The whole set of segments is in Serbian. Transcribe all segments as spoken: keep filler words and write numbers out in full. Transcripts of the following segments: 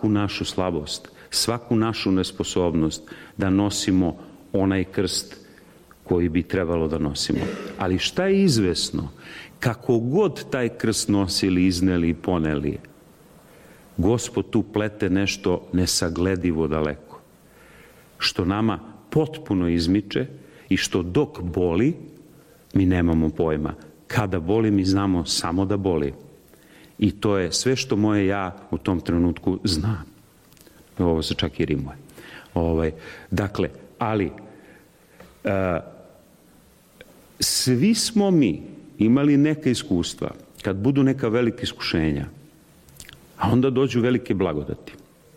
svaku našu slabost, svaku našu nesposobnost da nosimo onaj krst koji bi trebalo da nosimo. Ali šta je izvesno? Kako god taj krst nosili, izneli i poneli, Gospod tu plete nešto nesagledivo daleko, što nama potpuno izmiče i što dok boli, mi nemamo pojma. Kada boli, mi znamo samo da boli. I to je sve što moje ja u tom trenutku zna. Ovo se čak i rimuje. Ovaj, dakle, ali uh, svi smo mi imali neka iskustva, kad budu neka velika iskušenja, a onda dođu velike blagodati.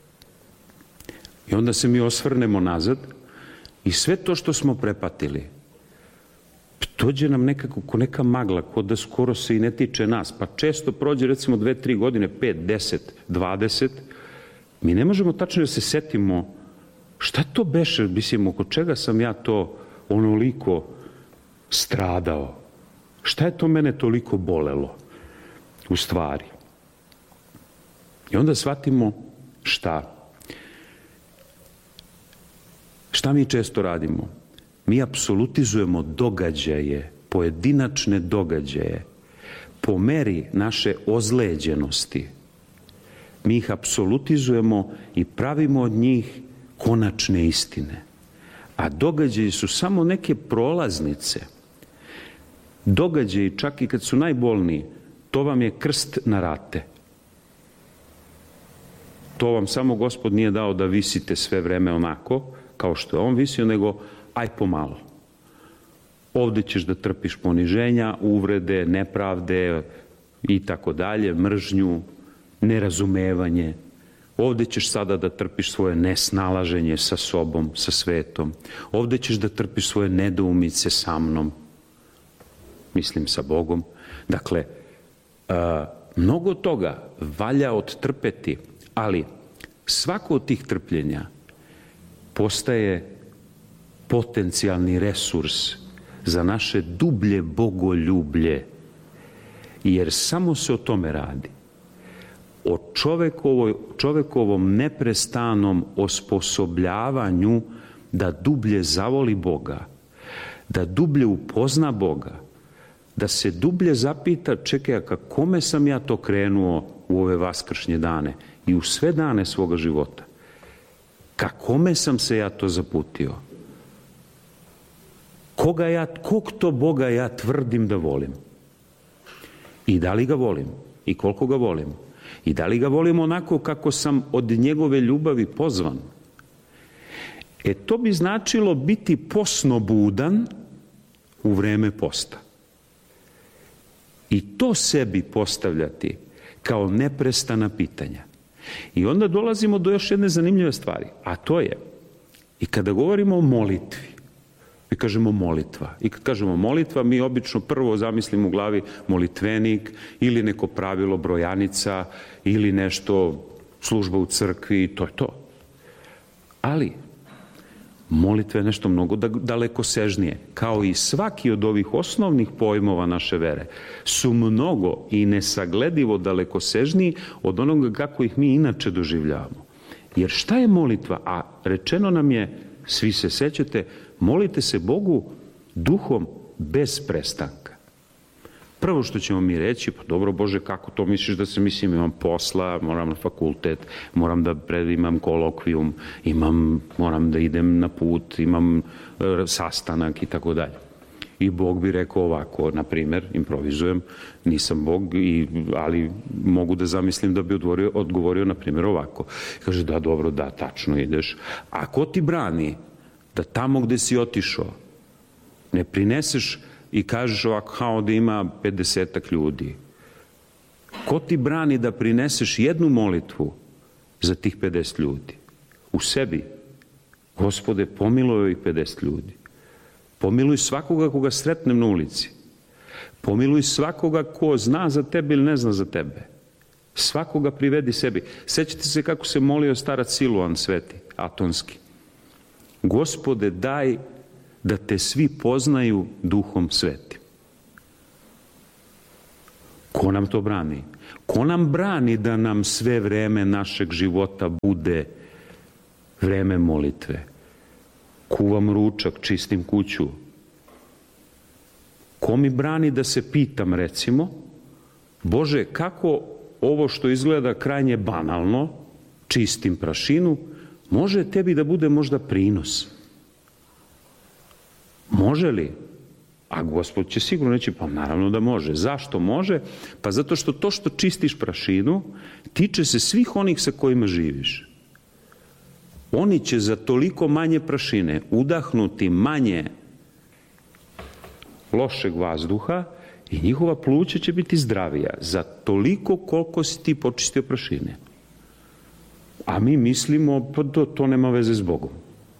I onda se mi osvrnemo nazad i sve to što smo prepatili, dođe nam nekako ko neka magla, ko da skoro se i ne tiče nas, pa često prođe recimo dve, tri godine, pet, deset, dvadeset, mi ne možemo tačno da se setimo šta to beše, mislim, oko čega sam ja to onoliko stradao, šta je to mene toliko bolelo u stvari. I onda shvatimo šta. Šta mi često radimo? Mi apsolutizujemo događaje, pojedinačne događaje, po meri naše ozleđenosti. Mi ih apsolutizujemo i pravimo od njih konačne istine. A događaji su samo neke prolaznice. Događaji, čak i kad su najbolniji, to vam je krst na rate. To vam samo Gospod nije dao da visite sve vreme onako, kao što je on visio, nego aj pomalo. Ovde ćeš da trpiš poniženja, uvrede, nepravde i tako dalje, mržnju, nerazumevanje. Ovde ćeš sada da trpiš svoje nesnalaženje sa sobom, sa svetom. Ovde ćeš da trpiš svoje nedoumice sa mnom, mislim sa Bogom. Dakle, a, mnogo toga valja odtrpeti, ali svako od tih trpljenja postaje potencijalni resurs za naše dublje bogoljublje, jer samo se o tome radi. O čovekovoj, čovekovom neprestanom osposobljavanju da dublje zavoli Boga, da dublje upozna Boga, da se dublje zapita, čekaj, a ka kome sam ja to krenuo u ove vaskršnje dane i u sve dane svoga života? Ka kome sam se ja to zaputio? Koga ja, kog to Boga ja tvrdim da volim? I da li ga volim? I koliko ga volim? I da li ga volim onako kako sam od njegove ljubavi pozvan? E to bi značilo biti posno budan u vreme posta. I to sebi postavljati kao neprestana pitanja. I onda dolazimo do još jedne zanimljive stvari, a to je, i kada govorimo o molitvi, mi kažemo molitva. I kad kažemo molitva, mi obično prvo zamislimo u glavi molitvenik ili neko pravilo brojanica ili nešto, služba u crkvi, to je to. Ali molitva je nešto mnogo dalekosežnije. Kao i svaki od ovih osnovnih pojmova naše vere su mnogo i nesagledivo dalekosežniji od onoga kako ih mi inače doživljavamo. Jer šta je molitva? A rečeno nam je, svi se sećate, molite se Bogu duhom bez prestanka. Prvo što ćemo mi reći, pa dobro Bože, kako to misliš da se mislim, imam posla, moram na fakultet, moram da imam kolokvijum, imam, moram da idem na put, imam sastanak i tako dalje. I Bog bi rekao ovako, na primjer, improvizujem, nisam Bog, i, ali mogu da zamislim da bi odgovorio, odgovorio na primjer ovako. Kaže, da, dobro, da, tačno ideš. A ko ti brani da tamo gde si otišao ne prineseš i kažeš ovako kao da ima pedesetak ljudi? Ko ti brani da prineseš jednu molitvu za tih pedeset ljudi? U sebi, Gospode, pomiluj ovih pedeset ljudi. Pomiluj svakoga koga sretnem na ulici. Pomiluj svakoga ko zna za tebe ili ne zna za tebe. Svakoga privedi sebi. Sećate se kako se molio starac Siluan sveti, atonski. Gospode, daj da te svi poznaju duhom svetim. Ko nam to brani? Ko nam brani da nam sve vreme našeg života bude vreme molitve? Kuvam ručak, čistim kuću. Ko mi brani da se pitam, recimo, Bože, kako ovo što izgleda krajnje banalno, čistim prašinu, može tebi da bude možda prinos? Može li? A Gospod će sigurno reći, pa naravno da može. Zašto može? Pa zato što to što čistiš prašinu tiče se svih onih sa kojima živiš. Oni će za toliko manje prašine udahnuti manje lošeg vazduha i njihova pluća će biti zdravija za toliko koliko si ti počistio prašine. A mi mislimo, pa to, to nema veze s Bogom.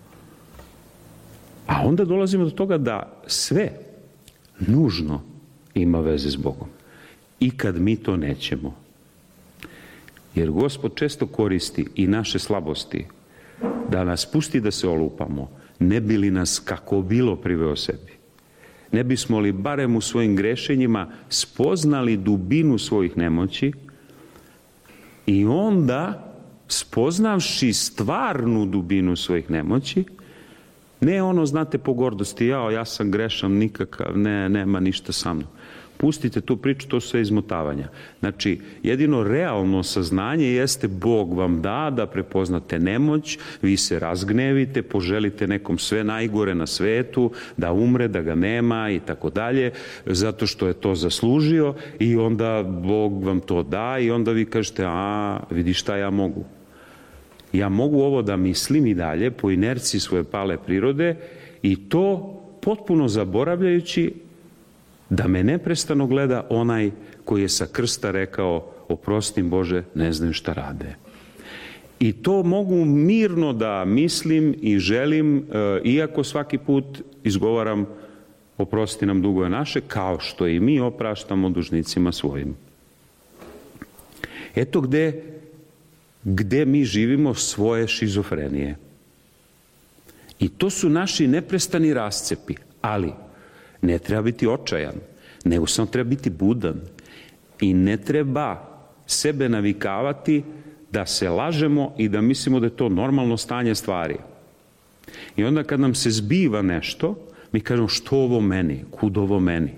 A onda dolazimo do toga da sve nužno ima veze s Bogom. I kad mi to nećemo. Jer Gospod često koristi i naše slabosti da nas pusti da se olupamo, ne bi li nas kako bilo priveo sebi. Ne bismo li barem u svojim grešenjima spoznali dubinu svojih nemoći i onda, spoznavši stvarnu dubinu svojih nemoći, ne ono, znate, po gordosti, jao, ja sam grešan, nikakav, ne, nema ništa sa mnom. Pustite tu priču, to su sve izmotavanja. Znači, jedino realno saznanje jeste Bog vam da, da prepoznate nemoć, vi se razgnevite, poželite nekom sve najgore na svetu, da umre, da ga nema i tako dalje, zato što je to zaslužio i onda Bog vam to da i onda vi kažete, a, vidi šta ja mogu. Ja mogu ovo da mislim i dalje po inerciji svoje pale prirode i to potpuno zaboravljajući da me neprestano gleda onaj koji je sa krsta rekao, oprostim Bože, ne znam šta rade. I to mogu mirno da mislim i želim, iako svaki put izgovaram, oprosti nam dugove naše, kao što i mi opraštamo dužnicima svojim. Eto gde, gde mi živimo svoje šizofrenije. I to su naši neprestani rascepi, ali ne treba biti očajan, nego samo treba biti budan i ne treba sebe navikavati da se lažemo i da mislimo da je to normalno stanje stvari. I onda kad nam se zbiva nešto, mi kažemo što ovo meni, kud ovo meni?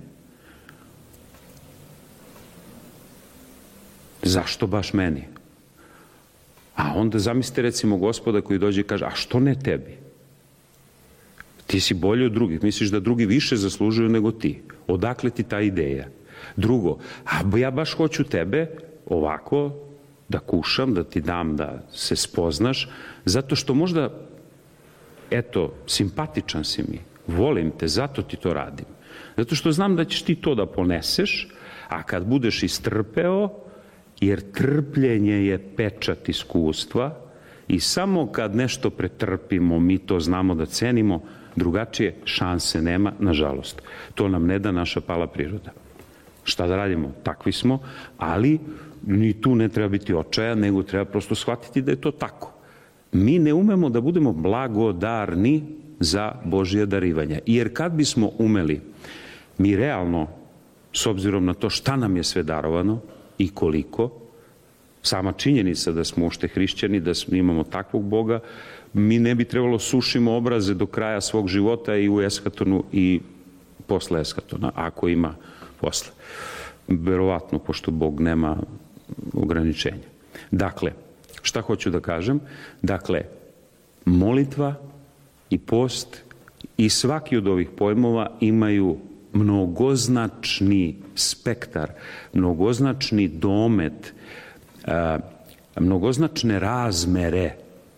Zašto baš meni? A onda zamislite recimo Gospoda koji dođe i kaže, a što ne tebi? Ti si bolji od drugih, misliš da drugi više zaslužuju nego ti. Odakle ti ta ideja? Drugo, a ja baš hoću tebe ovako da kušam, da ti dam da se spoznaš, zato što možda, eto, simpatičan si mi, volim te, zato ti to radim. Zato što znam da ćeš ti to da poneseš, a kad budeš istrpeo, jer trpljenje je pečat iskustva i samo kad nešto pretrpimo, mi to znamo da cenimo, drugačije šanse nema, nažalost. To nam ne da naša pala priroda. Šta da radimo? Takvi smo, ali ni tu ne treba biti očajan, nego treba prosto shvatiti da je to tako. Mi ne umemo da budemo blagodarni za Božje darivanja. Jer kad bismo umeli, mi realno, s obzirom na to šta nam je sve darovano i koliko, sama činjenica da smo ušte hrišćani, da imamo takvog Boga, mi ne bi trebalo sušimo obraze do kraja svog života i u eskatonu i posle eskatona, ako ima posle. Verovatno, pošto Bog nema ograničenja. Dakle, šta hoću da kažem? Dakle, molitva i post i svaki od ovih pojmova imaju mnogoznačni spektar, mnogoznačni domet, mnogoznačne razmere.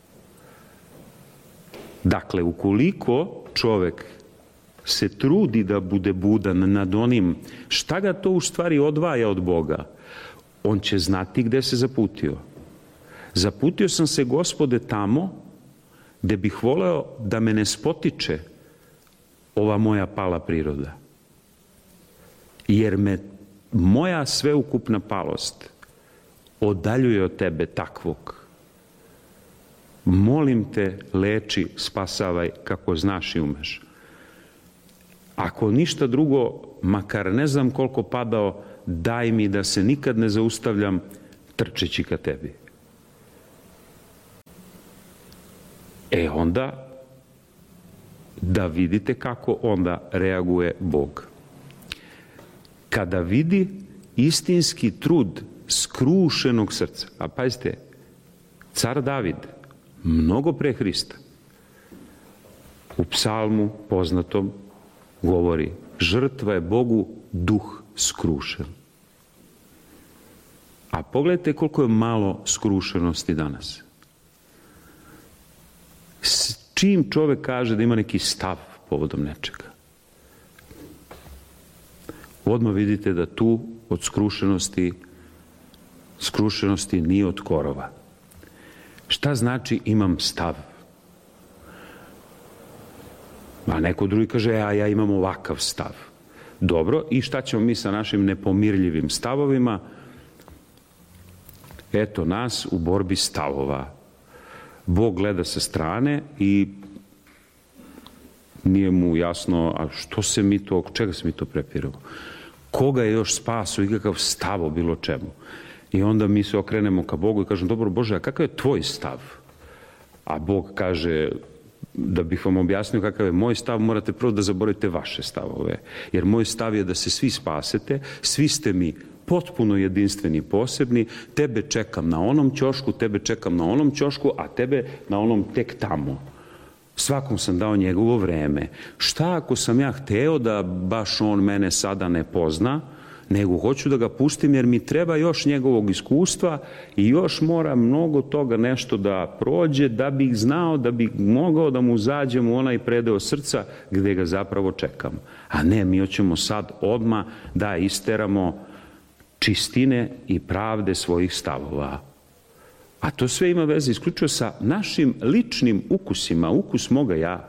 Dakle, ukoliko čovek se trudi da bude budan nad onim šta ga to u stvari odvaja od Boga, on će znati gde se zaputio. Zaputio sam se, Gospode, tamo gde bih voleo da me ne spotiče ova moja pala priroda. Jer me moja sveukupna palost odaljuje od tebe takvog. Molim te, leči, spasavaj kako znaš i umeš. Ako ništa drugo, makar ne znam koliko padao, daj mi da se nikad ne zaustavljam trčeći ka tebi. E onda, da vidite kako onda reaguje Bog. Kada vidi istinski trud skrušenog srca, a pazite, car David, mnogo pre Hrista, u psalmu poznatom govori, žrtva je Bogu duh skrušen. A pogledajte koliko je malo skrušenosti danas. S čim čovek kaže da ima neki stav povodom nečega, odmah vidite da tu od skrušenosti, skrušenosti nije od korova. Šta znači imam stav? A neko drugi kaže, a ja imam ovakav stav. Dobro, i šta ćemo mi sa našim nepomirljivim stavovima? Eto nas u borbi stavova. Bog gleda sa strane i nije mu jasno, a što se mi to, čega se mi to prepiramo? Koga je još spaso i kakav stav o bilo čemu? I onda mi se okrenemo ka Bogu i kažemo, dobro Bože, a kakav je tvoj stav? A Bog kaže, da bih vam objasnio kakav je moj stav, morate prvo da zaboravite vaše stavove. Jer moj stav je da se svi spasete, svi ste mi potpuno jedinstveni i posebni, tebe čekam na onom ćošku, tebe čekam na onom ćošku, a tebe na onom tek tamo. Svakom sam dao njegovo vreme. Šta ako sam ja hteo da baš on mene sada ne pozna, nego hoću da ga pustim jer mi treba još njegovog iskustva i još mora mnogo toga nešto da prođe da bih znao, da bih mogao da mu zađem u onaj predeo srca gde ga zapravo čekam. A ne, mi hoćemo sad odmah da isteramo čistine i pravde svojih stavova. A to sve ima veze isključivo sa našim ličnim ukusima, ukus moga ja.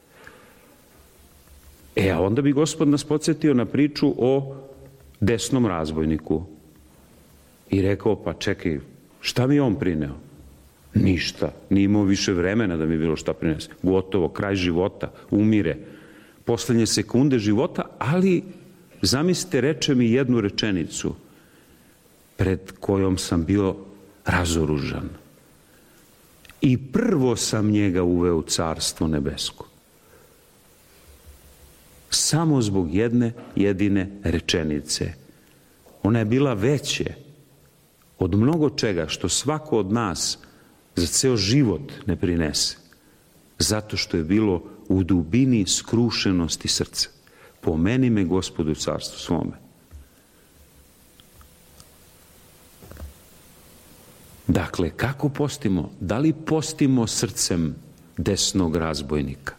E, a onda bi Gospod nas podsjetio na priču o desnom razbojniku i rekao, pa čekaj, šta mi je on prineo? Ništa, nije imao više vremena da mi bilo šta prinese. Gotovo, kraj života, umire. Poslednje sekunde života, ali zamislite, reče mi jednu rečenicu pred kojom sam bio razoružan. I prvo sam njega uveo u carstvo nebesko. Samo zbog jedne jedine rečenice. Ona je bila veće od mnogo čega što svako od nas za ceo život ne prinese. Zato što je bilo u dubini skrušenosti srca. Pomeni me, Gospodu, u carstvu svome. Dakle, kako postimo? Da li postimo srcem desnog razbojnika?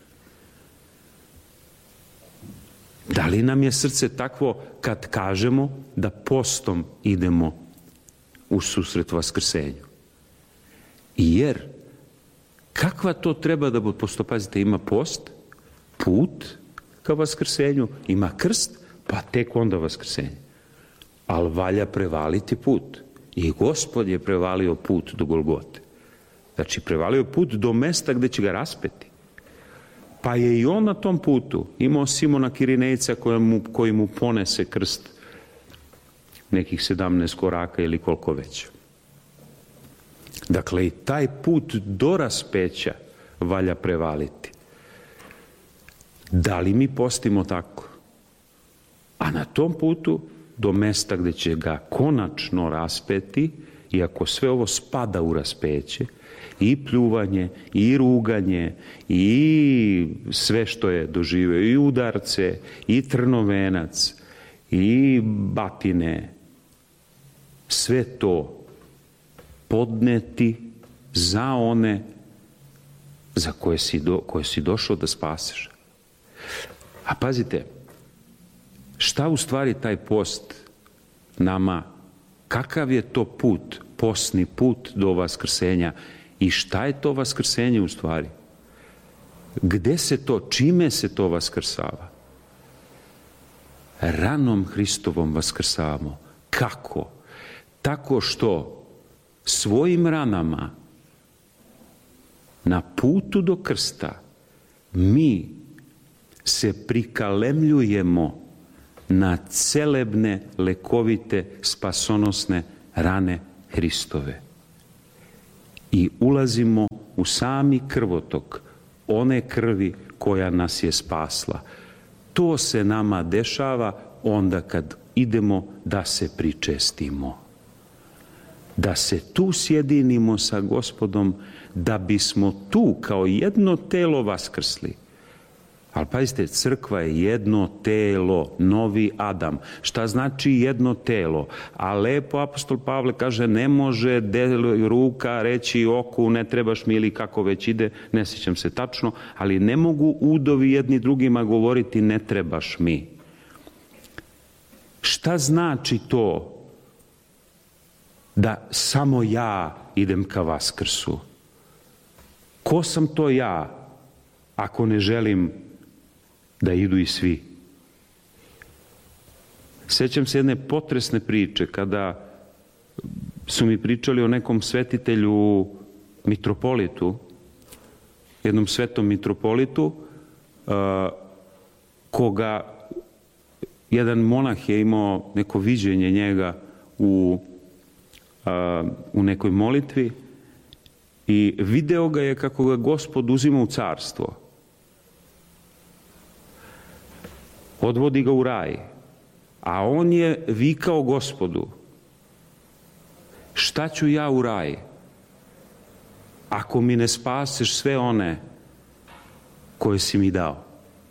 Da li nam je srce takvo kad kažemo da postom idemo u susret vaskrsenju? Jer, kakva to treba da posto, pazite, ima post, put ka vaskrsenju, ima krst, pa tek onda vaskrsenje. Ali valja prevaliti put. I Gospod je prevalio put do Golgote. Znači, prevalio put do mesta gde će ga raspeti. Pa je i on na tom putu imao Simona Kirinejca koji mu, koji mu ponese krst nekih sedamnaest koraka ili koliko već. Dakle, i taj put do raspeća valja prevaliti. Da li mi postimo tako? A na tom putu do mesta gde će ga konačno raspeti, iako sve ovo spada u raspeće, i pljuvanje, i ruganje, i sve što je doživeo, i udarce, i trnovenac, i batine, sve to podneti za one za koje si, do, koje si došao da spaseš. A pazite, šta u stvari taj post nama, kakav je to put, postni put do vaskrsenja i šta je to vaskrsenje u stvari? Gde se to, čime se to vaskrsava? Ranom Hristovom vaskrsavamo. Kako? Tako što svojim ranama na putu do krsta mi se prikalemljujemo na celebne, lekovite, spasonosne rane Hristove. I ulazimo u sami krvotok one krvi koja nas je spasla. To se nama dešava onda kad idemo da se pričestimo. Da se tu sjedinimo sa Gospodom, da bismo tu kao jedno telo vaskrsli. Ali pazite, crkva je jedno telo, novi Adam. Šta znači jedno telo? A lepo apostol Pavle kaže, ne može del ruka reći oku, ne trebaš mi, ili kako već ide, ne sjećam se tačno, ali ne mogu udovi jedni drugima govoriti ne trebaš mi. Šta znači to da samo ja idem ka Vaskrsu? Ko sam to ja ako ne želim da idu i svi? Sjećam se jedne potresne priče kada su mi pričali o nekom svetitelju mitropolitu, jednom svetom mitropolitu, koga jedan monah je imao neko viđenje njega u, u nekoj molitvi i video ga je kako ga Gospod uzima u carstvo. Odvodi ga u raj, a on je vikao Gospodu, šta ću ja u raj ako mi ne spaseš sve one koje si mi dao?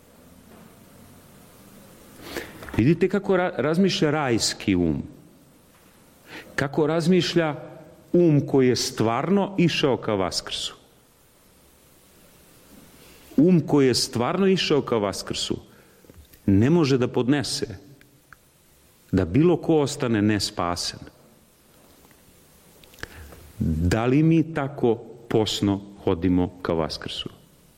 Vidite kako razmišlja rajski um, kako razmišlja um koji je stvarno išao ka Vaskrsu. Um koji je stvarno išao ka Vaskrsu ne može da podnese da bilo ko ostane nespasen. Da li mi tako posno hodimo ka Vaskrsu?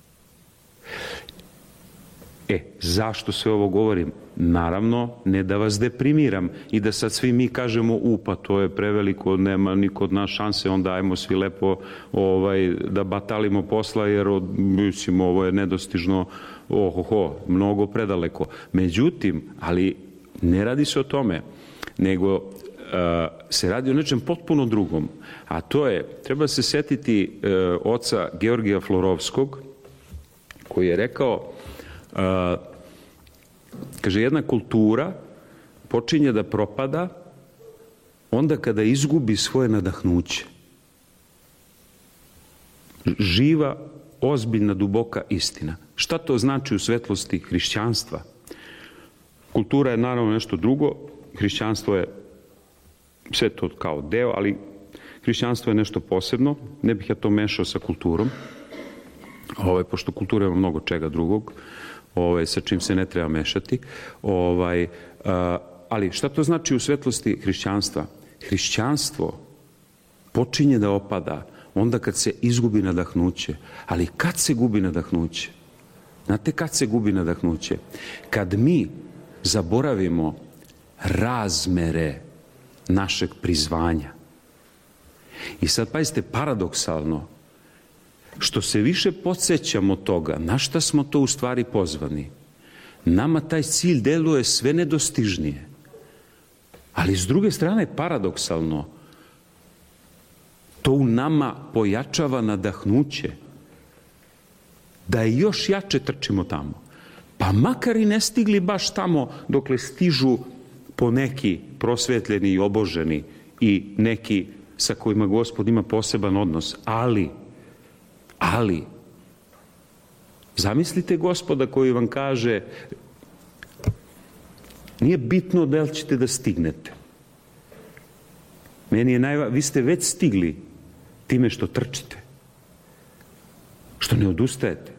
E, zašto sve ovo govorim? Naravno, ne da vas deprimiram i da sad svi mi kažemo, u, pa to je preveliko, nema niko od nas šanse, onda ajmo svi lepo ovaj, da batalimo posla, jer od, mislim, ovo je nedostižno, ohoho, mnogo predaleko. Međutim, ali ne radi se o tome, nego uh, se radi o nečem potpuno drugom, a to je, treba se setiti uh, oca Georgija Florovskog, koji je rekao, uh, kaže, jedna kultura počinje da propada onda kada izgubi svoje nadahnuće. Živa, ozbiljna, duboka istina. Šta to znači u svetlosti hrišćanstva? Kultura je naravno nešto drugo, hrišćanstvo je sve to kao deo, ali hrišćanstvo je nešto posebno, ne bih ja to mešao sa kulturom, ovaj, pošto kultura ima mnogo čega drugog, ovaj, sa čim se ne treba mešati. Ovaj, a, ali šta to znači u svetlosti hrišćanstva? Hrišćanstvo počinje da opada onda kad se izgubi nadahnuće. Ali kad se gubi nadahnuće? Znate kad se gubi nadahnuće? Kad mi zaboravimo razmere našeg prizvanja. I sad pazite, paradoksalno, što se više podsjećamo toga, na šta smo to u stvari pozvani, nama taj cilj deluje sve nedostižnije. Ali s druge strane, paradoksalno, to u nama pojačava nadahnuće da još jače trčimo tamo. Pa makar i ne stigli baš tamo dokle stižu po neki prosvetljeni i oboženi i neki sa kojima Gospod ima poseban odnos, ali Ali, zamislite Gospoda koji vam kaže, nije bitno da li ćete da stignete. Meni je najva... Vi ste već stigli time što trčite, što ne odustajete.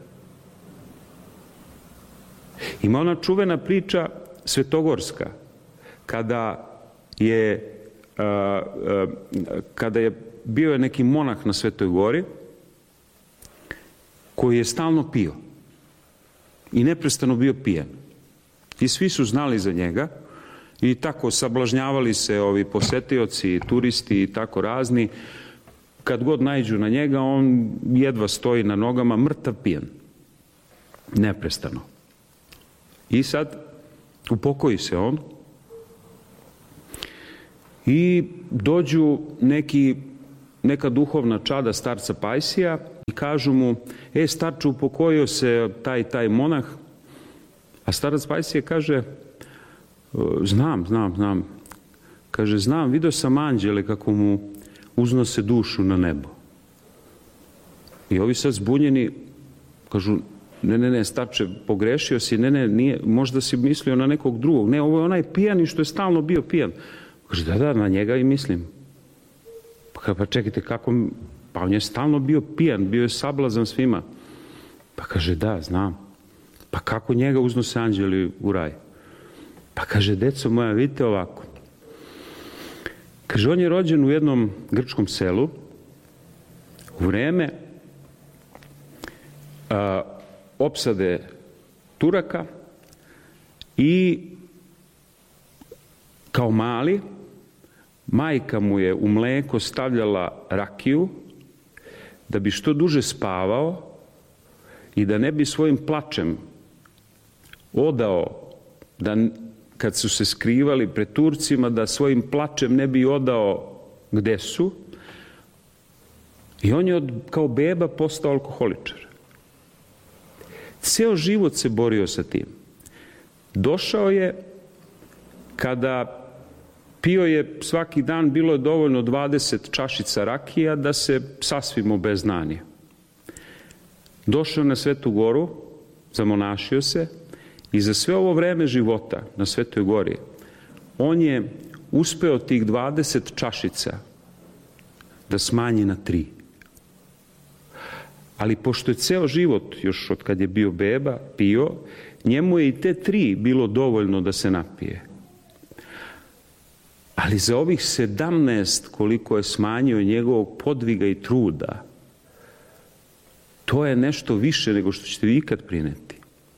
Ima ona čuvena priča svetogorska, kada je, a, a, kada je bio je neki monah na Svetoj gori, koji je stalno pio i neprestano bio pijan. I svi su znali za njega i tako sablažnjavali se ovi posetioci, turisti i tako razni. Kad god naiđu na njega, on jedva stoji na nogama, mrtav pijan. Neprestano. I sad Upokoji se on i dođu neki, neka duhovna čada starca Pajsija i kažu mu, e, starče, upokojio se taj, taj monah, a starac Pajsije kaže, znam, znam, znam, kaže, znam, vidio sam anđele kako mu uznose dušu na nebo. I ovi sad zbunjeni kažu, ne, ne, ne, starče, pogrešio si, ne, ne, nije, možda si mislio na nekog drugog, ne, ovo je onaj pijani što je stalno bio pijan. Kaže, da, da, na njega i mislim. Pa, pa čekajte, kako, pa on je stalno bio pijan, bio je sablazan svima. Pa kaže, da, znam. Pa kako njega uznose anđeli u raj? Pa kaže, deco moja, vidite ovako. Kaže, on je rođen u jednom grčkom selu u vreme a, opsade Turaka i kao mali majka mu je u mleko stavljala rakiju da bi što duže spavao i da ne bi svojim plačem odao, da kad su se skrivali pred Turcima, da svojim plačem ne bi odao gde su. I on je od, kao beba postao alkoholičar. Ceo život se borio sa tim. Došao je kada pio je svaki dan, bilo je dovoljno dvadeset čašica rakija da se sasvim obeznanje. Došao na Svetu Goru, zamonašio se i za sve ovo vreme života na Svetoj Gori on je uspeo tih dvadeset čašica da smanji na tri. Ali pošto je ceo život, još od kad je bio beba, pio, njemu je i te tri bilo dovoljno da se napije. Ali za ovih sedamnaest koliko je smanjio njegovog podviga i truda, to je nešto više nego što ćete vi ikad prineti.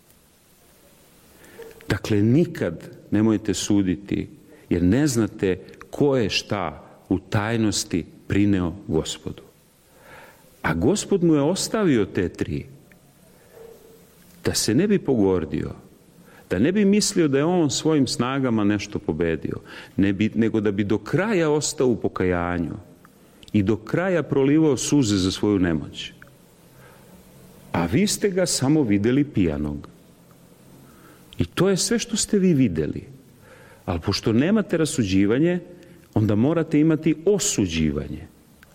Dakle, nikad nemojte suditi, jer ne znate ko je šta u tajnosti prineo Gospodu. A Gospod mu je ostavio te tri, da se ne bi pogordio, da ne bi mislio da je on svojim snagama nešto pobedio, ne bi, nego da bi do kraja ostao u pokajanju i do kraja prolivao suze za svoju nemoć. A vi ste ga samo videli pijanog. I to je sve što ste vi videli. Ali pošto nemate rasuđivanje, onda morate imati osuđivanje.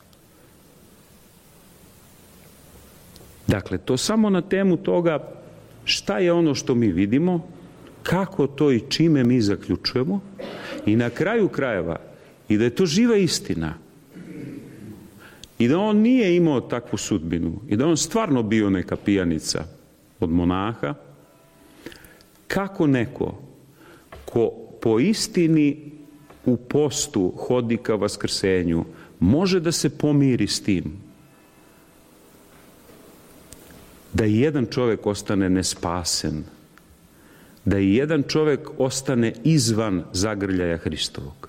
Dakle, to samo na temu toga šta je ono što mi vidimo, kako to i čime mi zaključujemo i na kraju krajeva i da je to živa istina i da on nije imao takvu sudbinu i da on stvarno bio neka pijanica od monaha, kako neko ko po istini u postu hodi ka vaskrsenju može da se pomiri s tim da i jedan čovjek ostane nespasen, da i jedan čovjek ostane izvan zagrljaja Hristovog.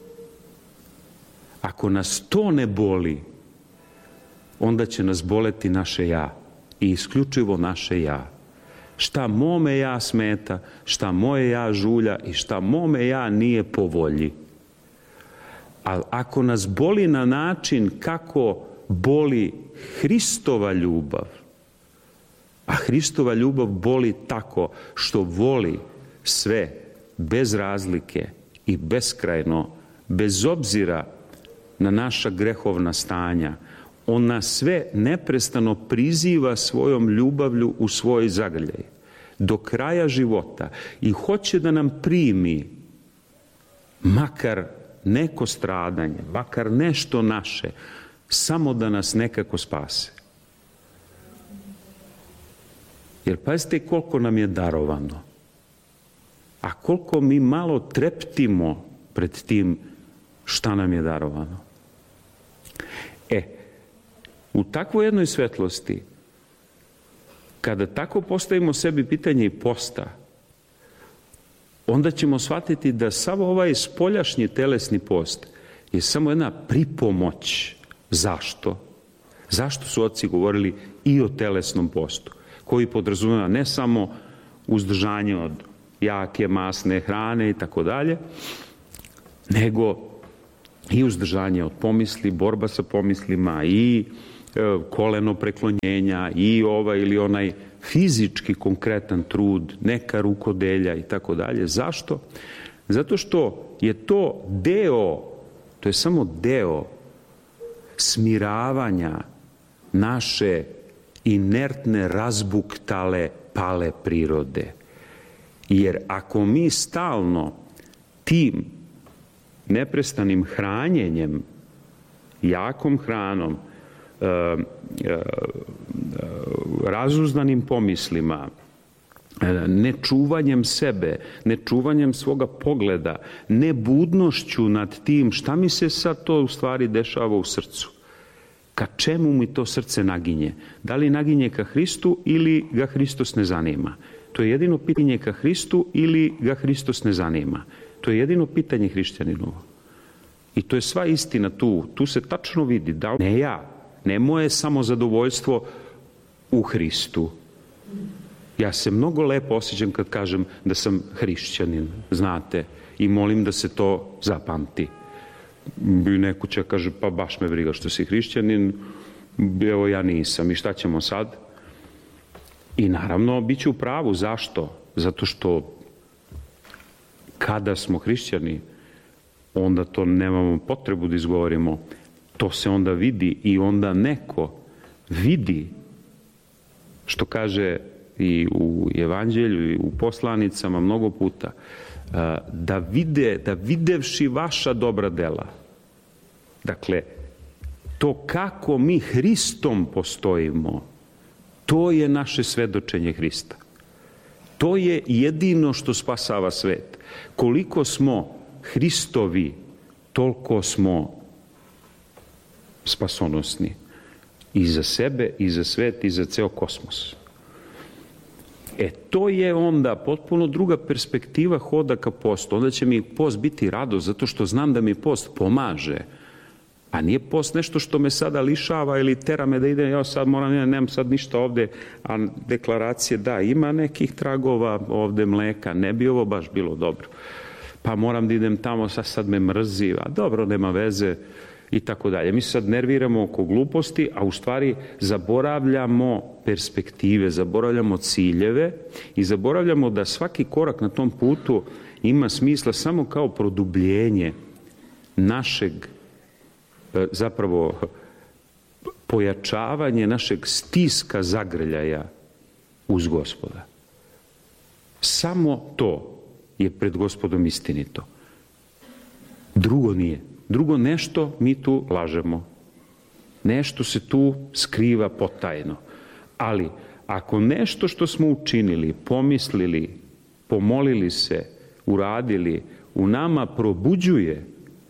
Ako nas to ne boli, onda će nas boleti naše ja i isključivo naše ja. Šta mome ja smeta, šta moje ja žulja i šta mome ja nije po volji. Ali ako nas boli na način kako boli Hristova ljubav, a Hristova ljubav boli tako što voli sve bez razlike i beskrajno, bez obzira na naša grehovna stanja, on nas sve neprestano priziva svojom ljubavlju u svoj zagrljaj do kraja života i hoće da nam primi makar neko stradanje, makar nešto naše, samo da nas nekako spase. Jer pazite koliko nam je darovano, a koliko mi malo treptimo pred tim šta nam je darovano. E, u takvoj jednoj svetlosti, kada tako postavimo sebi pitanje i posta, onda ćemo shvatiti da sav ovaj spoljašnji telesni post je samo jedna pripomoć. Zašto? Zašto su oci govorili i o telesnom postu, koji podrazumeva ne samo uzdržanje od jake masne hrane i tako dalje, nego i uzdržanje od pomisli, borba sa pomislima i koleno preklonjenja i ovaj ili onaj fizički konkretan trud, neka rukodelja i tako dalje. Zašto? Zato što je to deo, to je samo deo smiravanja naše inertne, razbuktale, pale prirode. Jer ako mi stalno tim neprestanim hranjenjem, jakom hranom, razuzdanim pomislima, nečuvanjem sebe, nečuvanjem svoga pogleda, nebudnošću nad tim šta mi se sad to u stvari dešava u srcu. Ka čemu mi to srce naginje? Da li naginje ka Hristu ili ga Hristos ne zanima? To je jedino pitanje ka Hristu ili ga Hristos ne zanima. To je jedino pitanje hrišćaninovo. I to je sva istina tu. Tu se tačno vidi. Da li ne ja, ne moje samozadovoljstvo u Hristu. Ja se mnogo lepo osjećam kad kažem da sam hrišćanin, znate, i molim da se to zapamti. I neko će kaže, pa baš me briga što si hrišćanin, evo ja nisam, i šta ćemo sad? I naravno, bit će u pravu. Zašto? Zato što kada smo hrišćani, onda to nemamo potrebu da izgovorimo. To se onda vidi i onda neko vidi, što kaže i u evanđelju i u poslanicama mnogo puta, da vide, da videvši vaša dobra dela. Dakle, to kako mi Hristom postojimo, to je naše svedočenje Hrista. To je jedino što spasava svet. Koliko smo Hristovi, toliko smo spasonosni. I za sebe, i za svet, i za ceo kosmos. E, to je onda potpuno druga perspektiva hoda ka postu. Onda će mi post biti radost, zato što znam da mi post pomaže. A nije post nešto što me sada lišava ili tera me da idem, ja sad moram, ja nemam sad ništa ovde, a deklaracije, da, ima nekih tragova ovde mleka, ne bi ovo baš bilo dobro. Pa moram da idem tamo, sad, sad me mrzi, a dobro, nema veze, i tako dalje. Mi se sad nerviramo oko gluposti, a u stvari zaboravljamo perspektive, zaboravljamo ciljeve i zaboravljamo da svaki korak na tom putu ima smisla samo kao produbljenje našeg, zapravo pojačavanje našeg stiska zagrljaja uz Gospoda. Samo to je pred Gospodom istinito. Drugo nije. Drugo, nešto mi tu lažemo. Nešto se tu skriva potajno. Ali, ako nešto što smo učinili, pomislili, pomolili se, uradili, u nama probuđuje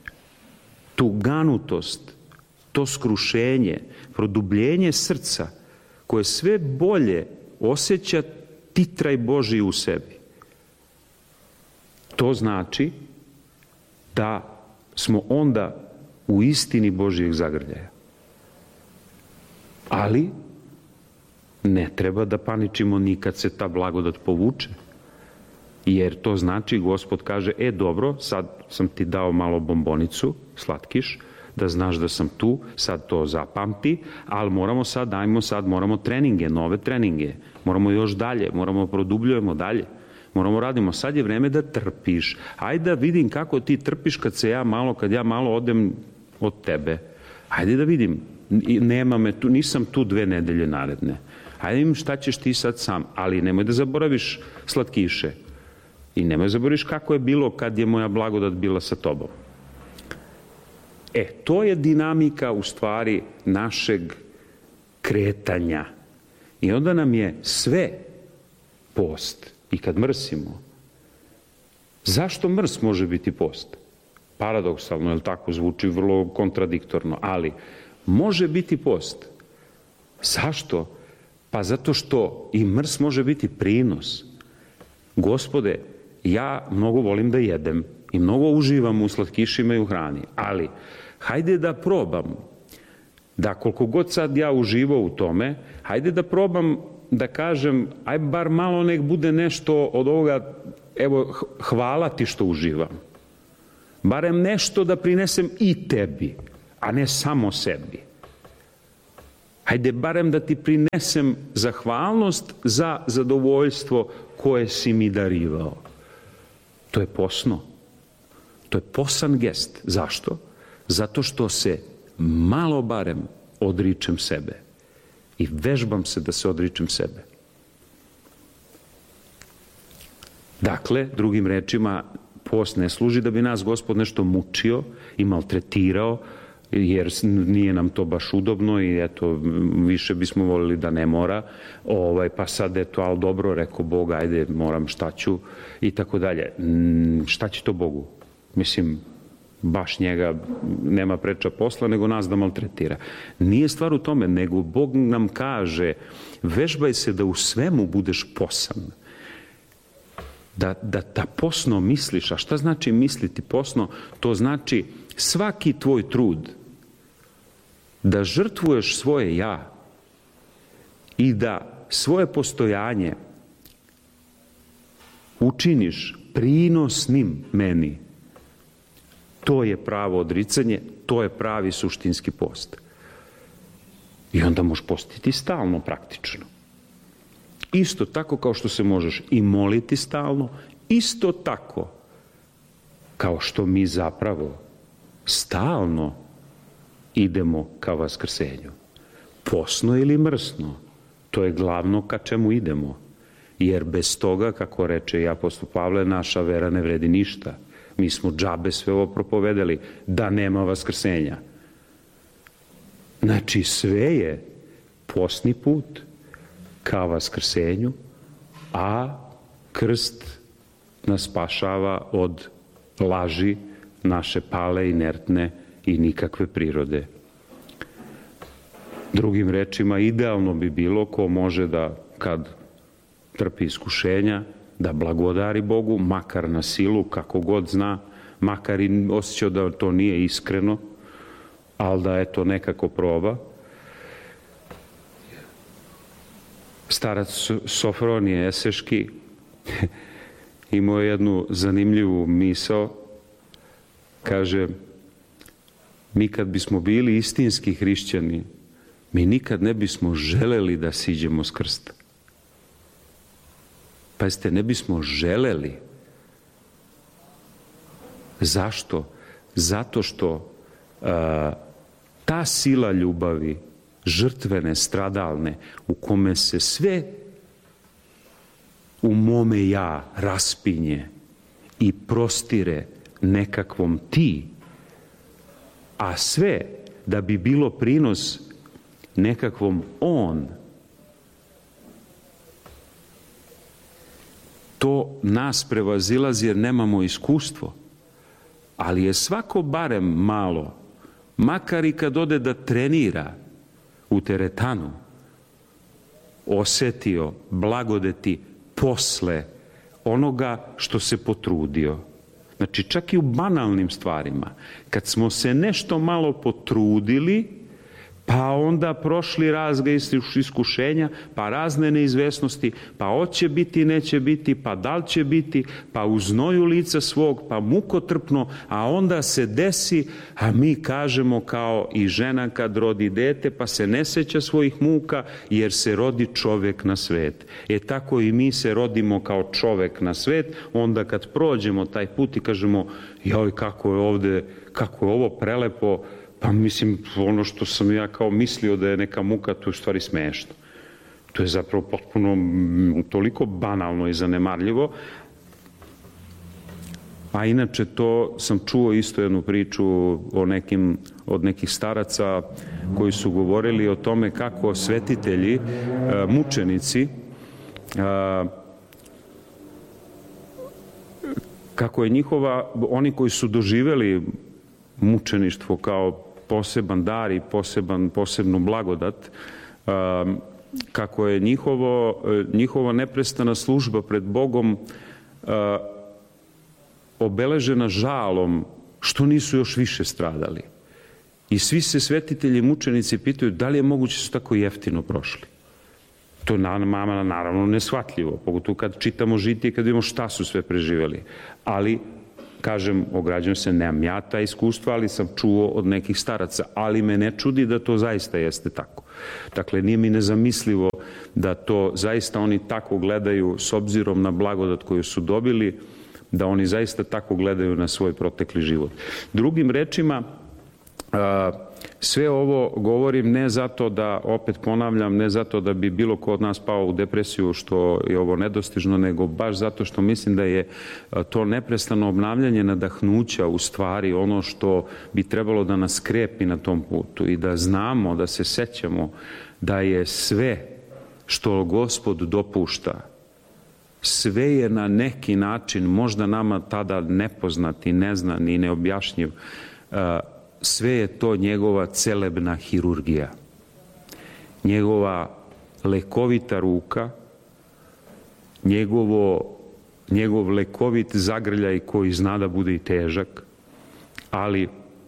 tu ganutost, to skrušenje, produbljenje srca, koje sve bolje osjeća titraj Božji u sebi. To znači da smo onda u istini Božjeg zagrljaja. Ali ne treba da paničimo ni kad se ta blagodat povuče. Jer to znači, Gospod kaže, e dobro, sad sam ti dao malo bombonicu, slatkiš, da znaš da sam tu, sad to zapamti, ali moramo sad, dajmo sad, moramo treninge, nove treninge, moramo još dalje, moramo produbljujemo dalje. Moramo radimo, sad je vreme da trpiš. Ajde da vidim kako ti trpiš kad se ja malo, kad ja malo odem od tebe. Ajde da vidim, nema me tu, nisam tu dve nedelje naredne. Ajde da vidim šta ćeš ti sad sam, ali nemoj da zaboraviš slatkiše. I nemoj da zaboraviš kako je bilo kad je moja blagodat bila sa tobom. E, to je dinamika u stvari našeg kretanja. I onda nam je sve post. I kad mrsimo, zašto mrs može biti post? Paradoksalno, jer tako zvuči vrlo kontradiktorno, ali može biti post. Zašto? Pa zato što i mrs može biti prinos. Gospode, ja mnogo volim da jedem i mnogo uživam u slatkišima i u hrani, ali hajde da probam, da koliko god sad ja uživao u tome, hajde da probam da kažem, aj bar malo nek bude nešto od ovoga evo, hvala ti što uživam. Barem nešto da prinesem i tebi, a ne samo sebi. Hajde, barem da ti prinesem zahvalnost za zadovoljstvo koje si mi darivao. To je posno. To je posan gest. Zašto? Zato što se malo barem odričem sebe. I vežbam se da se odričem sebe. Dakle, drugim rečima, post ne služi da bi nas Gospod nešto mučio i maltretirao, jer nije nam to baš udobno i eto, više bismo volili da ne mora, ovaj, pa sad eto, ali dobro, rekao Bog, ajde, moram, šta ću, i tako dalje. Šta će to Bogu? Mislim, baš njega nema preča posla, nego nas da maltretira. Nije stvar u tome, nego Bog nam kaže, vežbaj se da u svemu budeš posan. Da, da, da posno misliš. A šta znači misliti posno? To znači svaki tvoj trud da žrtvuješ svoje ja i da svoje postojanje učiniš prinosnim meni. To je pravo odricanje, to je pravi suštinski post. I onda možeš postiti stalno praktično. Isto tako kao što se možeš i moliti stalno, isto tako kao što mi zapravo stalno idemo ka vaskrsenju. Posno ili mrsno, to je glavno ka čemu idemo. Jer bez toga, kako reče i apostol Pavle, naša vera ne vredi ništa. Mi smo džabe sve ovo propovedali, da nema vaskrsenja. Znači, sve je posni put ka vaskrsenju, a krst nas spašava od laži naše pale, inertne i nikakve prirode. Drugim rečima, idealno bi bilo ko može da, kad trpi iskušenja, da blagodari Bogu, makar na silu, kako god zna, makar i osjećao da to nije iskreno, ali da eto nekako proba. Starac Sofronije Eseški imao je jednu zanimljivu misao. Kaže, mi kad bismo bili istinski hrišćani, mi nikad ne bismo želeli da siđemo s krsta. Pazite, ne bismo želeli. Zašto? Zato što a, ta sila ljubavi, žrtvene, stradalne, u kome se sve u mome ja raspinje i prostire nekakvom ti, a sve da bi bilo prinos nekakvom on, to nas prevazilazi jer nemamo iskustvo, ali je svako barem malo, makar i kad ode da trenira u teretanu, osetio blagodeti posle onoga što se potrudio. Znači, čak i u banalnim stvarima, kad smo se nešto malo potrudili, pa onda prošli razga iskušenja, pa razne neizvesnosti, pa hoće biti, neće biti, pa da li će biti, pa u znoju lica svog, pa mukotrpno, a onda se desi, a mi kažemo kao i žena kad rodi dete, pa se ne seća svojih muka, jer se rodi čovek na svet. E tako i mi se rodimo kao čovek na svet, onda kad prođemo taj put i kažemo, joj, kako je ovde, kako je ovo prelepo, pa mislim, ono što sam ja kao mislio da je neka muka, to je u stvari smešno. To je zapravo potpuno toliko banalno i zanemarljivo. A inače to sam čuo isto jednu priču o nekim, od nekih staraca koji su govorili o tome kako svetitelji, mučenici, kako je njihova, oni koji su doživeli mučeništvo kao poseban dar i poseban, posebnu blagodat, kako je njihovo, njihova neprestana služba pred Bogom obeležena žalom što nisu još više stradali. I svi se svetitelji i mučenici pitaju da li je moguće su tako jeftino prošli. To je nama naravno neshvatljivo, pogotovo kad čitamo žitije i kad vidimo šta su sve preživeli. Ali, kažem, ograđujem se, nemam ja ta iskustva, ali sam čuo od nekih staraca, ali me ne čudi da to zaista jeste tako. Dakle, nije mi nezamislivo da to zaista oni tako gledaju s obzirom na blagodat koju su dobili, da oni zaista tako gledaju na svoj protekli život. Drugim rečima, sve ovo govorim ne zato da, opet ponavljam, ne zato da bi bilo ko od nas pao u depresiju što je ovo nedostižno, nego baš zato što mislim da je to neprestano obnavljanje nadahnuća u stvari ono što bi trebalo da nas krepi na tom putu i da znamo, da se sećamo da je sve što Gospod dopušta, sve je na neki način, možda nama tada nepoznati, neznan i neobjašnjiv, sve je to njegova celebna hirurgija. Njegova lekovita ruka, njegovo, njegov lekovit zagrljaj koji zna da bude i težak, ali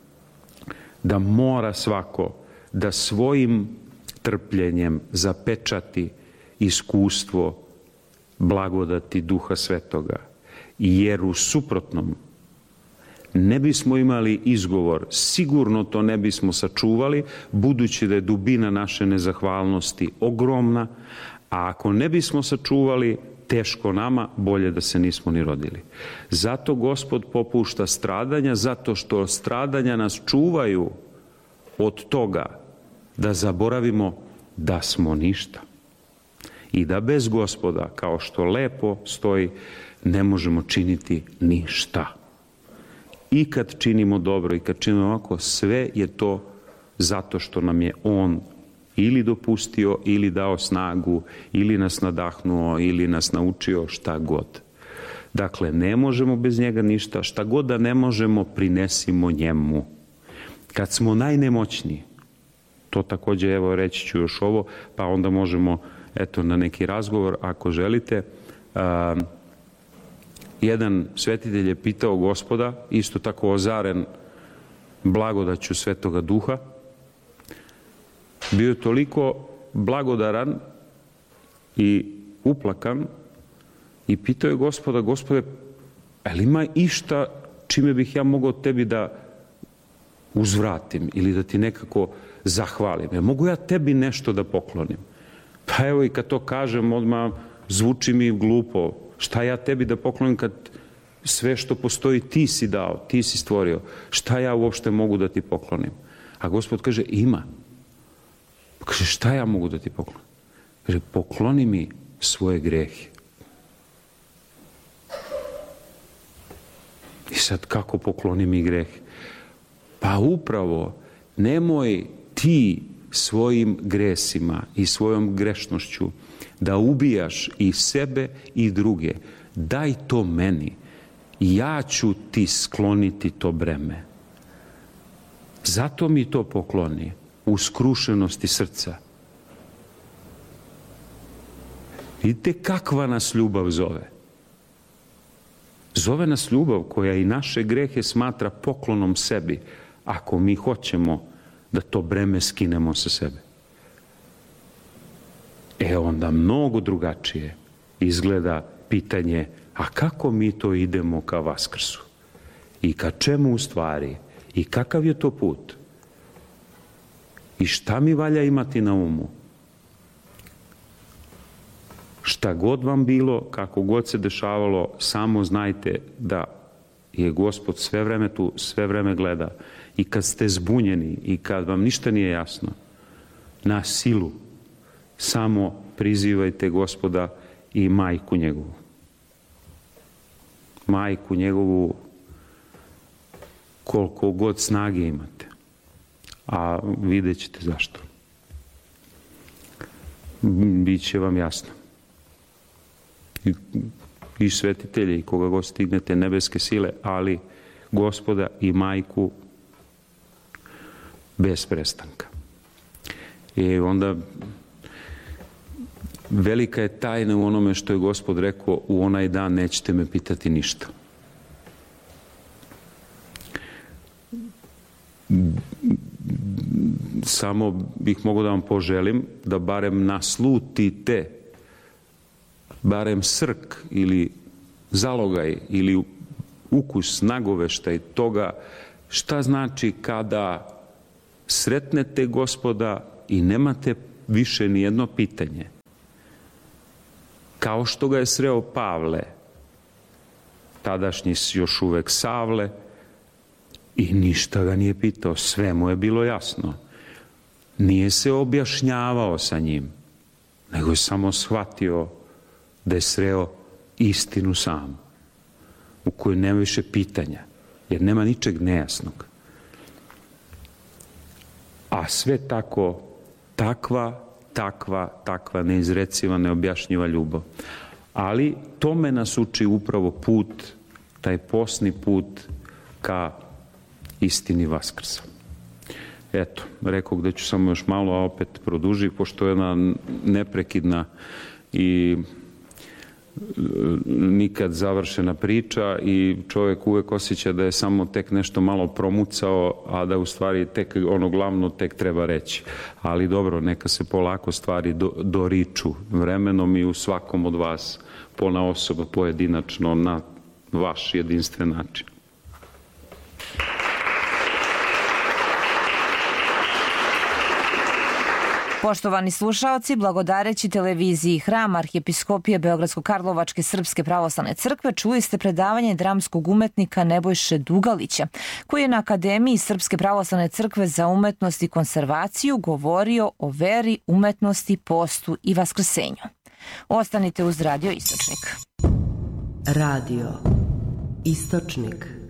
da mora svako da svojim trpljenjem zapečati iskustvo blagodati Duha Svetoga, jer u suprotnom ne bismo imali izgovor, sigurno to ne bismo sačuvali, budući da je dubina naše nezahvalnosti ogromna, a ako ne bismo sačuvali, teško nama, bolje da se nismo ni rodili. Zato Gospod popušta stradanja, zato što stradanja nas čuvaju od toga da zaboravimo da smo ništa. I da bez Gospoda, kao što lepo stoji, ne možemo činiti ništa. I kad činimo dobro i kad činimo ovako, sve je to zato što nam je On ili dopustio, ili dao snagu, ili nas nadahnuo, ili nas naučio, šta god. Dakle, ne možemo bez njega ništa, šta god da ne možemo, prinesimo njemu. Kad smo najnemoćniji, to takođe, evo reći ću još ovo, pa onda možemo, eto, na neki razgovor, ako želite. A, jedan svetitelj je pitao Gospoda, isto tako ozaren blagodaću Svetoga Duha, bio je toliko blagodaran i uplakan i pitao je Gospoda, Gospode, ali ima išta čime bih ja mogao tebi da uzvratim ili da ti nekako zahvalim? Ja, mogu ja tebi nešto da poklonim? Pa evo i kad to kažem, odmah zvuči mi glupo. Šta ja tebi da poklonim kad sve što postoji ti si dao, ti si stvorio? Šta ja uopšte mogu da ti poklonim? A Gospod kaže, ima. Kaže, šta ja mogu da ti poklonim? Kaže, pokloni mi svoje grehe. I sad kako pokloni mi grehe? Pa upravo, nemoj ti svojim gresima i svojom grešnošću da ubijaš i sebe i druge. Daj to meni. Ja ću ti skloniti to breme. Zato mi to pokloni u skrušenosti srca. Vidite kakva nas ljubav zove. Zove nas ljubav koja i naše grehe smatra poklonom sebi, ako mi hoćemo da to breme skinemo sa sebe. E onda mnogo drugačije izgleda pitanje, a kako mi to idemo ka Vaskrsu? I ka čemu u stvari? I kakav je to put? I šta mi valja imati na umu? Šta god vam bilo, kako god se dešavalo, samo znajte da je Gospod sve vreme tu, sve vreme gleda. I kad ste zbunjeni i kad vam ništa nije jasno, na silu samo prizivajte Gospoda i majku njegovu. Majku njegovu koliko god snage imate. A vidjet ćete zašto. Biće vam jasno. I, i svetitelji, i koga god stignete, nebeske sile, ali Gospoda i majku bez prestanka. I onda velika je tajna u onome što je Gospod rekao, u onaj dan nećete me pitati ništa. samo bih mogao da vam poželim da barem naslutite, barem srk ili zalogaj ili ukus, nagoveštaj toga šta znači kada sretnete Gospoda i nemate više ni jedno pitanje. Kao što ga je sreo Pavle, tadašnji još uvek Savle, i ništa ga nije pitao, sve mu je bilo jasno. Nije se objašnjavao sa njim, nego je samo shvatio da je sreo istinu sam, u kojoj nema više pitanja, jer nema ničeg nejasnog. A sve tako, takva, takva, takva neizreciva, neobjašnjiva ljubav. Ali tome nas uči upravo put, taj posni put ka istini Vaskrsa. Eto, rekao da ću samo još malo, a opet produži, pošto je jedna neprekidna i nikad završena priča i čovjek uvek osjeća da je samo tek nešto malo promucao, a da u stvari tek ono glavno tek treba reći. Ali dobro, neka se polako stvari do, doriču vremenom i u svakom od vas ponaosob, pojedinačno, na vaš jedinstven način. Poštovani slušaoci, blagodareći televiziji Hram Arhijepiskopije Beogradsko-Karlovačke Srpske pravoslavne crkve, čuli ste predavanje dramskog umetnika Nebojše Dugalića, koji je na Akademiji Srpske pravoslavne crkve za umetnost i konservaciju govorio o veri, umetnosti, postu i vaskrsenju. Ostanite uz Radio Istočnik. Radio Istočnik.